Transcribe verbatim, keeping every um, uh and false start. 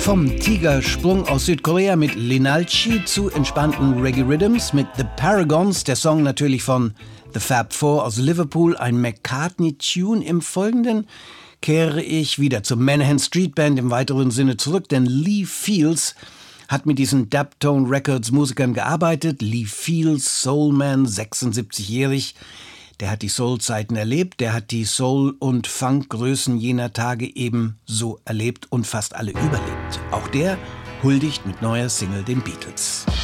Vom Tigersprung aus Südkorea mit Linalchi zu entspannten Reggae Rhythms mit The Paragons, der Song natürlich von The Fab Four aus Liverpool, ein McCartney-Tune. Im Folgenden kehre ich wieder zur Manahan Street Band im weiteren Sinne zurück, denn Lee Fields hat mit diesen Daptone Records Musikern gearbeitet. Lee Fields, Soulman, sechsundsiebzigjährig, der hat die Soul-Zeiten erlebt, der hat die Soul- und Funk-Größen jener Tage ebenso erlebt und fast alle überlebt. Auch der huldigt mit neuer Single den Beatles.